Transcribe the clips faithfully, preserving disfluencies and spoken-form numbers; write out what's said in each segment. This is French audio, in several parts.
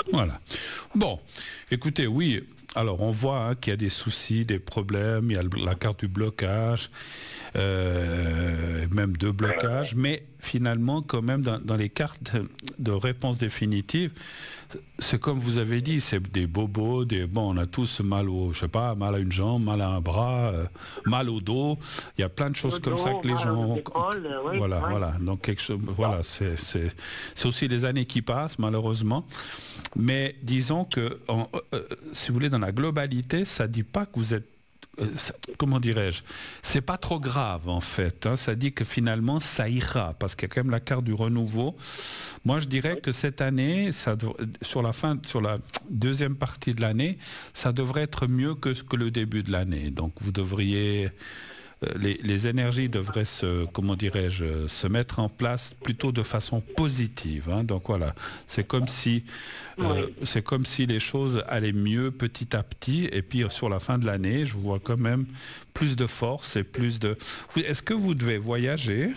Voilà. Bon, écoutez, oui, alors on voit hein, qu'il y a des soucis, des problèmes, il y a le- la carte du blocage, euh, même deux blocages, mais finalement, quand même, dans, dans les cartes de réponse définitive, c'est comme vous avez dit, c'est des bobos, des bon, on a tous mal au, je sais pas, mal à une jambe, mal à un bras, euh, mal au dos. Il y a plein de choses Le comme ça dos, que les mal aux gens, épaules, euh, oui, voilà, oui. voilà. Donc quelque chose, voilà, c'est c'est c'est aussi les années qui passent malheureusement. Mais disons que, en- euh, euh, si vous voulez, dans la globalité, ça dit pas que vous êtes euh, ça- comment dirais-je, c'est pas trop grave en fait, hein. Ça dit que finalement ça ira parce qu'il y a quand même la carte du renouveau. Moi je dirais que cette année, ça dev- sur la fin, sur la deuxième partie de l'année, ça devrait être mieux que, ce que le début de l'année. Donc vous devriez euh, les, les énergies devraient se, comment dirais-je, se mettre en place plutôt de façon positive, hein. Donc voilà, c'est comme si, euh, Oui. c'est comme si les choses allaient mieux petit à petit. Et puis sur la fin de l'année, je vois quand même plus de force et plus de. Oui, est-ce que vous devez voyager?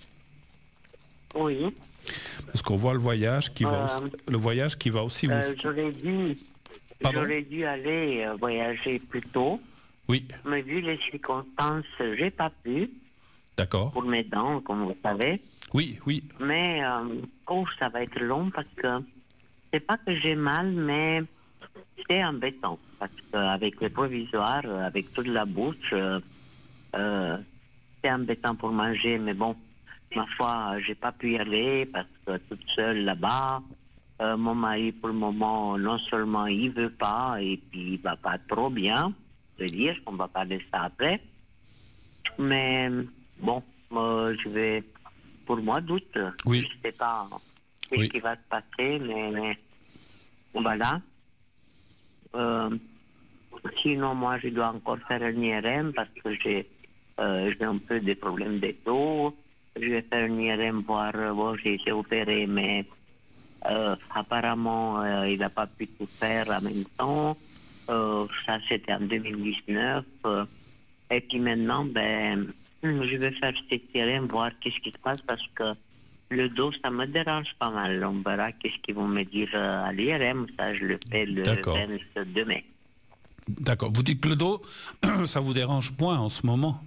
Oui. Parce qu'on voit le voyage qui va aussi, Euh, le voyage qui va aussi vous. euh, j'aurais dû, Pardon? j'aurais dû aller euh, voyager plus tôt, Oui, mais vu les circonstances, j'ai pas pu d'accord. pour mes dents, comme vous savez. Oui, oui, Mais euh, oh, ça va être long parce que c'est pas que j'ai mal, mais c'est embêtant parce qu'avec les provisoires, euh, avec toute la bouche, euh, euh, c'est embêtant pour manger. Mais bon, ma foi, j'ai pas pu y aller parce que toute seule là-bas, euh, mon mari pour le moment, non seulement il veut pas et puis il va pas trop bien, je veux dire, on va parler de ça après. Mais bon, euh, je vais pour le mois d'août, je oui, sais pas ce oui. qui va se passer, mais, mais voilà. Euh, sinon, moi, je dois encore faire un I R M parce que j'ai euh, j'ai un peu des problèmes de dos. Je vais faire un I R M voir, euh, bon, j'ai été opéré, mais euh, apparemment, euh, il n'a pas pu tout faire en même temps. Euh, ça, c'était en deux mille dix-neuf. euh, et puis maintenant, ben, je vais faire cet I R M, voir qu'est-ce qui se passe parce que le dos, ça me dérange pas mal. On verra qu'est-ce qu'ils vont me dire euh, à l'I R M. Ça, je le fais le D'accord. vingt-deux mai. D'accord. Vous dites que le dos, ça vous dérange moins en ce moment?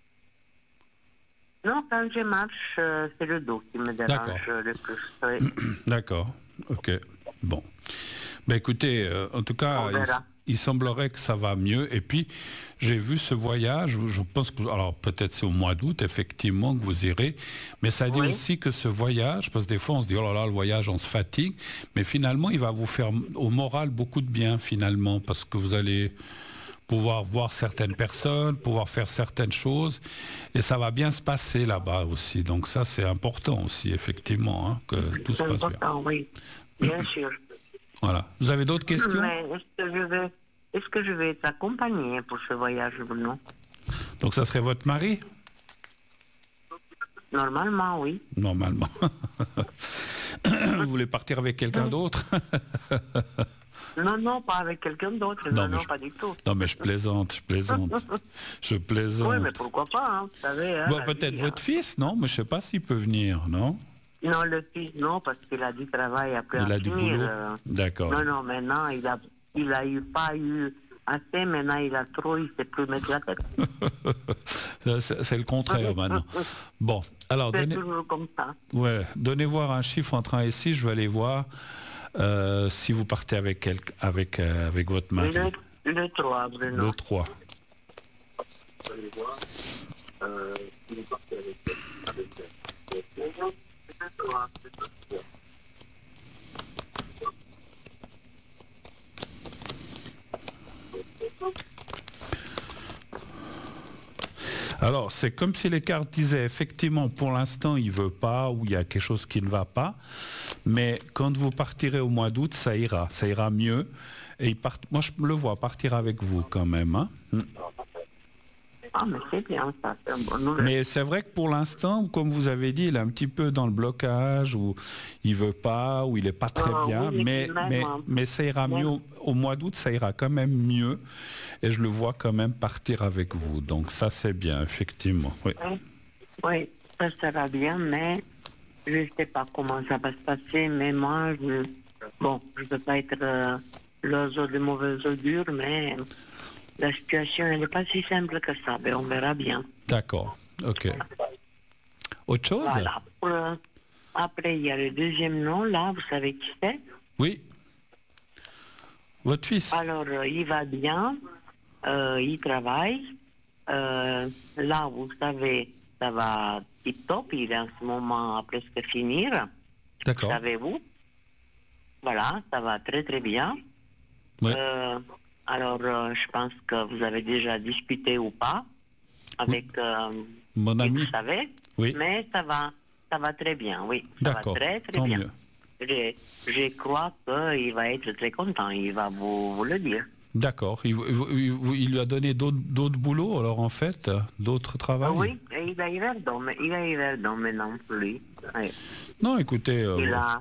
Non, quand je marche, euh, c'est le dos qui me D'accord. dérange euh, le plus. Oui. D'accord. Ok. Bon. Ben écoutez, euh, en tout cas, On il, verra. il semblerait que ça va mieux. Et puis, j'ai vu ce voyage. Je pense que, alors peut-être c'est au mois d'août, effectivement, que vous irez. Mais ça dit Oui. aussi que ce voyage, parce que des fois on se dit oh là là, le voyage, on se fatigue. Mais finalement, il va vous faire au moral beaucoup de bien finalement, parce que vous allez pouvoir voir certaines personnes, pouvoir faire certaines choses, et ça va bien se passer là-bas aussi. Donc ça, c'est important aussi, effectivement, hein, que tout se C'est passe bien. important, oui. Bien sûr. Voilà. Vous avez d'autres questions? Mais est-ce que je vais, est-ce que je vais être accompagnée pour ce voyage ou non? Donc ça serait votre mari? Normalement, oui. Normalement. Vous voulez partir avec quelqu'un d'autre? Non, non, pas avec quelqu'un d'autre. Non, Non, mais non, je... pas du tout. non, mais je plaisante, je plaisante. Je Oui, plaisante. mais pourquoi pas, hein, vous savez. Hein, Bon, la peut-être vie, votre hein. fils, non? Mais je sais pas s'il peut venir, non? Non, le fils, non, parce qu'il a du travail après Il en a du finir. boulot? euh. D'accord. Non, non, maintenant, il a, il a eu pas eu assez, maintenant, il a trop, il sait plus mettre la tête. c'est c'est le contraire maintenant. Bon, alors C'est donnez, toujours comme ça. ouais, donnez voir un chiffre entre un et six, je vais aller voir euh, si vous partez avec, quel, avec, euh, avec votre mari. Le, le trois, Bruno. Le trois. Alors, c'est comme si les cartes disaient, effectivement, pour l'instant, il ne veut pas, ou il y a quelque chose qui ne va pas, mais quand vous partirez au mois d'août, ça ira, ça ira mieux. Et il part... moi, je le vois partir avec vous quand même. Hein. Ah, mais c'est bien, ça, c'est un bon nouvelle. Mais c'est vrai que pour l'instant, comme vous avez dit, il est un petit peu dans le blocage, ou il veut pas, ou il n'est pas très Ah, bien, oui, mais, même, mais, hein. mais ça ira Même. mieux. Au, au mois d'août, ça ira quand même mieux. Et je le vois quand même partir avec vous. Donc ça, c'est bien, effectivement. Oui. Oui, oui, ça sera bien, mais je ne sais pas comment ça va se passer, mais moi, je, bon, je ne veux pas être euh, l'oiseau de mauvais augure, mais la situation, elle n'est pas si simple que ça. Mais on verra bien. D'accord, ok. Autre chose? Voilà. Pour, euh, après, il y a le deuxième nom, là, vous savez qui c'est? Oui. Votre fils? Alors, euh, il va bien, euh, il travaille. Euh, là, vous savez, ça va tip-top, il est en ce moment à presque finir. D'accord. Savez-vous? Voilà, ça va très très bien. Oui. Euh, alors, euh, je pense que vous avez déjà discuté ou pas avec euh, Mon qui ami? vous savez, Oui. mais ça va, ça va très bien, oui. Ça va D'accord, très très tant bien. mieux. Je, je crois qu'il va être très content, il va vous, vous le dire. D'accord. Il, il- il- il lui a donné d'autres d'autres boulots, alors en fait, d'autres Ah travail? oui, et il va y vers Dome, il va y vers Dome maintenant, lui. Oui. Non, écoutez, euh, Il a,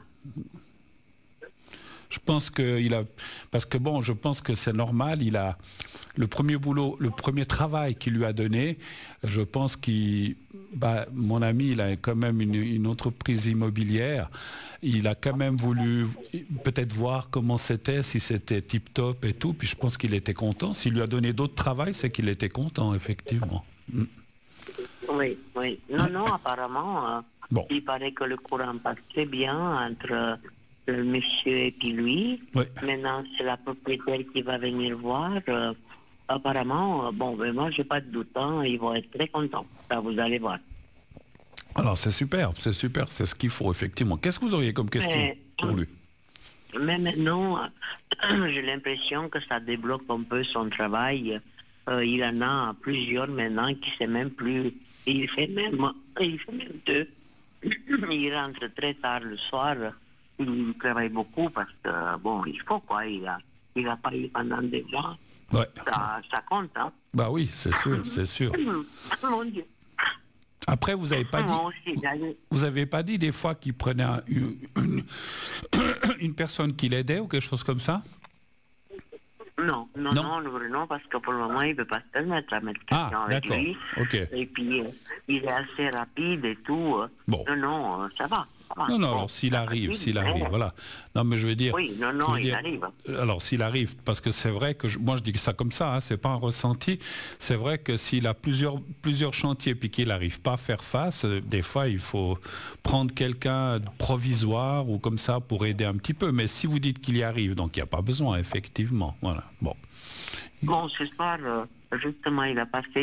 je pense qu'il a... Parce que bon, je pense que c'est normal, il a... Le premier boulot, le premier travail qu'il lui a donné, je pense qu'il... Bah, mon ami, il a quand même une, une entreprise immobilière. Il a quand même voulu peut-être voir comment c'était, si c'était tip-top et tout. Puis je pense qu'il était content. S'il lui a donné d'autres travail, c'est qu'il était content, effectivement. Mm. oui, oui. Non, non, apparemment, euh, Bon. il paraît que le courant passe très bien entre euh, le monsieur et puis lui. Oui. Maintenant, c'est la propriétaire qui va venir voir. euh, apparemment, euh, bon, mais moi, j'ai pas de doute, hein, ils vont être très contents. Ça, vous allez voir. Alors c'est super, c'est super, c'est ce qu'il faut, effectivement. Qu'est-ce que vous auriez comme question Mais- pour lui? Mais maintenant, euh, j'ai l'impression que ça débloque un peu son travail. Euh, il en a plusieurs maintenant qui sait même plus. Il fait même, il fait même deux. Il rentre très tard le soir. Il travaille beaucoup parce que, bon, il faut quoi. Il a, il a pas eu pendant des mois. Ouais. Ça, ça compte, hein. Bah oui, c'est sûr, c'est sûr. Mon Dieu. Après, vous n'avez pas dit, Moi aussi, d'ailleurs. vous avez pas dit des fois qu'il prenait un- une, une- une personne qui l'aidait ou quelque chose comme ça? Non, non, Non. non, non, non, parce que pour le moment, il ne peut pas se permettre à mettre Ah, quelqu'un avec d'accord. lui. Ok. Et puis, euh, il est assez rapide et tout. euh. Bon. Non, non, euh, ça va. ça va. Non, non, Bon, alors s'il arrive, rapide, s'il mais- arrive, voilà. Non, mais je veux dire... Oui, non, je non, veux il dire, arrive. Alors s'il arrive, parce que c'est vrai que, je- moi je dis ça comme ça, hein, c'est pas un ressenti, c'est vrai que s'il a plusieurs, plusieurs chantiers puis qu'il n'arrive pas à faire face, euh, des fois il faut prendre quelqu'un de provisoire ou comme ça pour aider un petit peu. Mais si vous dites qu'il y arrive, donc il n'y a pas besoin, effectivement. Voilà, bon. Bon, ce soir, euh, justement, il a passé